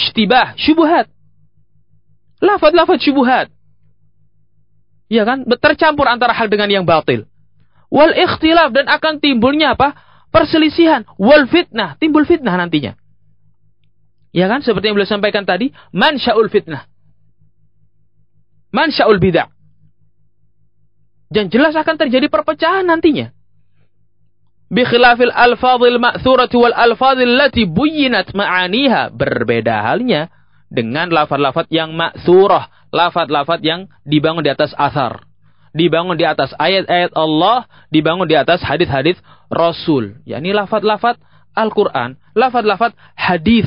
ishtibah, syubhat. Lafaz-lafaz syubhat. Ya kan? Tercampur antara hak dengan yang batil. Wal ikhtilaf, dan akan timbulnya apa? Perselisihan. Wal fitnah, timbul fitnah nantinya. Ya kan? Seperti yang beliau sampaikan tadi, mansya'ul fitnah. Mansya'ul bid'ah. Dan jelas akan terjadi perpecahan nantinya. Bi khilafil alfadhil ma'thurati wal alfadhil lati buyyinat ma'aniha. Berbeda halnya dengan lafaz-lafaz yang ma'thurah, lafaz-lafaz yang dibangun di atas athar, dibangun di atas ayat-ayat Allah, dibangun di atas hadis-hadis Rasul. Yakni lafaz-lafaz Al-Quran, lafaz-lafaz hadis.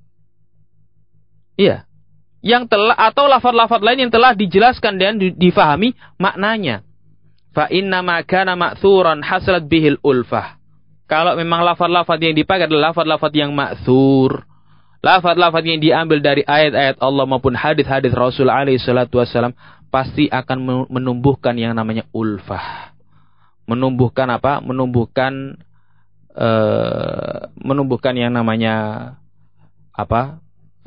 Iya. Yang telah, atau lafaz-lafaz lain yang telah dijelaskan dan difahami maknanya. Fa inna ma kana ma'thuran hasalat bihil ulfah. Kalau memang lafaz-lafaz yang dipakai adalah lafaz-lafaz yang ma'thur, lafaz-lafaz yang diambil dari ayat-ayat Allah maupun hadis-hadis Rasul alaihi salatu wasallam, pasti akan menumbuhkan yang namanya ulfah. Menumbuhkan apa? Menumbuhkan yang namanya apa?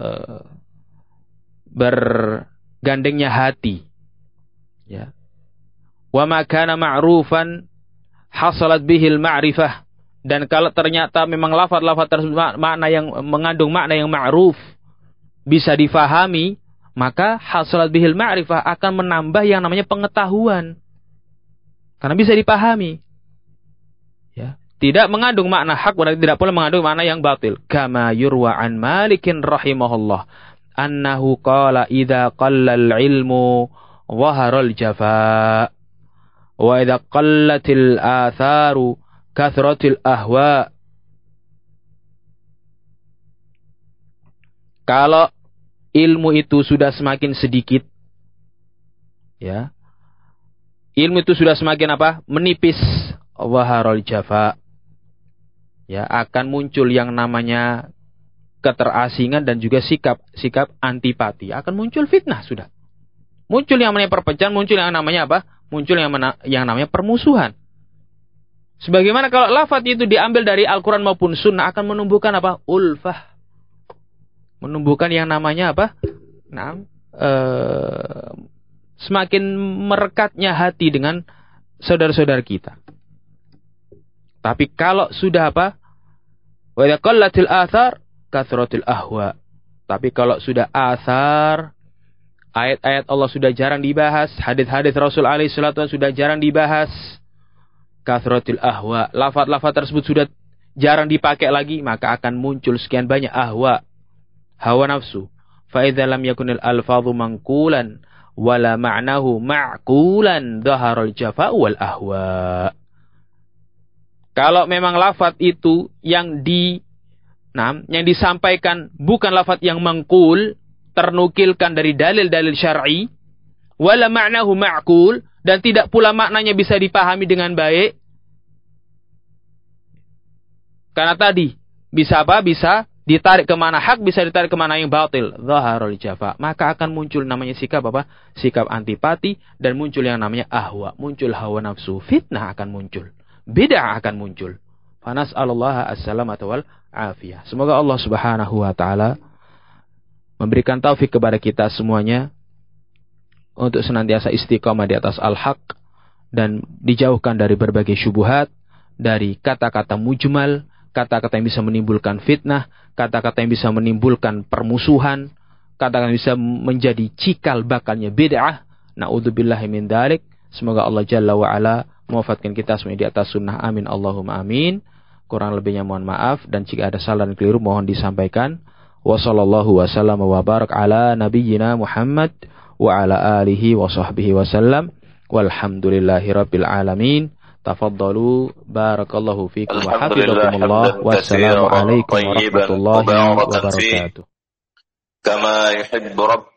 Bergandengnya hati. Ya. Wa ma kana ma'rufan hasalat bihil ma'rifah. Dan kalau ternyata memang lafaz-lafaz tersebut makna yang mengandung makna yang ma'ruf, bisa difahami, maka hasalat bihil ma'rifah akan menambah yang namanya pengetahuan. Karena bisa dipahami. Ya. Tidak mengandung makna hak, berarti tidak boleh mengandung makna yang batil. Kama yurwa an Malikin rahimahullah annahu qala idza qallal ilmu dhaharal jafa wa idza qallatil atharu kathratil ahwa. Kalau ilmu itu sudah semakin sedikit, ya, ilmu itu sudah semakin apa? Menipis, dhaharal jafa. Ya, akan muncul yang namanya keterasingan dan juga sikap antipati. Akan muncul fitnah sudah. Muncul yang namanya perpecahan, muncul yang namanya apa? Muncul yang namanya permusuhan. Sebagaimana kalau lafaz itu diambil dari Al-Quran maupun Sunnah, akan menumbuhkan apa? Ulfah. Menumbuhkan yang namanya apa? Semakin merekatnya hati dengan saudara-saudara kita. Tapi kalau sudah apa? Wa idza qallatil athar kathratil ahwa. Tapi kalau sudah athar, ayat-ayat Allah sudah jarang dibahas, hadis-hadis Rasul alaihi salatu sudah jarang dibahas, kathratil ahwa, lafaz-lafaz tersebut sudah jarang dipakai lagi, maka akan muncul sekian banyak ahwa, hawa nafsu. Fa idza lam yakunil alfadhu manqulan wala ma'nahu ma'qulan dhaharal jafa wal ahwa. Kalau memang lafaz itu yang disampaikan bukan lafaz yang mangkul, ternukilkan dari dalil-dalil syar'i, wala ma'nahu ma'qul, dan tidak pula maknanya bisa dipahami dengan baik. Karena tadi bisa apa? Bisa ditarik ke mana hak, bisa ditarik ke mana yang batil. Dhaharul jafa. Maka akan muncul namanya sikap apa? Sikap antipati, dan muncul yang namanya ahwa, muncul hawa nafsu, fitnah akan muncul. Bid'ah akan muncul. Fanas'alullaha as-salamata wal afiyah. Semoga Allah Subhanahu wa taala memberikan taufik kepada kita semuanya untuk senantiasa istiqamah di atas al-haq dan dijauhkan dari berbagai syubhat, dari kata-kata mujmal, kata-kata yang bisa menimbulkan fitnah, kata-kata yang bisa menimbulkan permusuhan, kata-kata yang bisa menjadi cikal bakalnya bid'ah. Na'udzubillahi min dzalik. Semoga Allah Jalla wa ala mewafatkan kita semuanya di atas sunnah. Amin Allahumma amin. Kurang lebihnya mohon maaf, dan jika ada salah dan keliru mohon disampaikan. Wa sallallahu wa sallam wa barak ala nabiyyina Muhammad wa ala alihi wa sahbihi wa sallam. Walhamdulillahi rabbil alamin. Tafaddalu barakallahu fikum wa hafizakumullah. Wassalamu alaikum warahmatullahi wabarakatuh. Kama yuhibbu